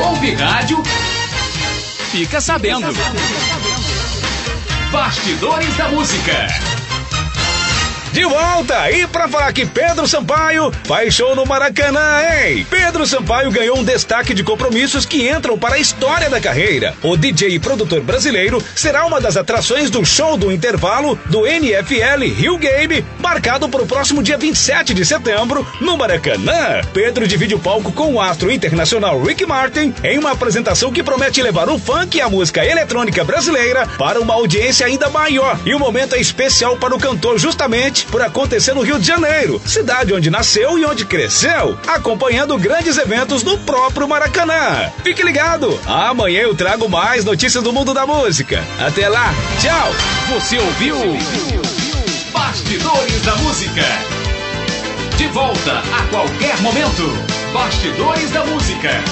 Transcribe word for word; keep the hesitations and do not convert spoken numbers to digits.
Ouve rádio, fica sabendo. Bastidores da Música. De volta! E pra falar que Pedro Sampaio faz show no Maracanã, hein? Pedro Sampaio ganhou um destaque de compromissos que entram para a história da carreira. O D J e produtor brasileiro será uma das atrações do show do intervalo do N F L Rio Game, marcado para o próximo dia vinte e sete de setembro, no Maracanã. Pedro divide o palco com o astro internacional Rick Martin em uma apresentação que promete levar o funk e a música eletrônica brasileira para uma audiência ainda maior. E o momento é especial para o cantor justamente por acontecer no Rio de Janeiro, cidade onde nasceu e onde cresceu, acompanhando grandes eventos no próprio Maracanã. Fique ligado, amanhã eu trago mais notícias do mundo da música. Até lá, tchau! Você ouviu Bastidores da Música. De volta a qualquer momento. Bastidores da Música.